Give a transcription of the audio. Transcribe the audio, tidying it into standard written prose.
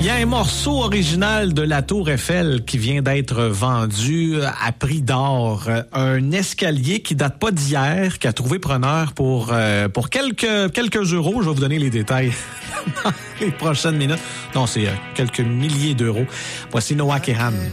Il y a un morceau original de la Tour Eiffel qui vient d'être vendu à prix d'or. Un escalier qui date pas d'hier, qui a trouvé preneur pour quelques euros. Je vais vous donner les détails dans les prochaines minutes. Non, c'est quelques milliers d'euros. Voici Noah Kahan.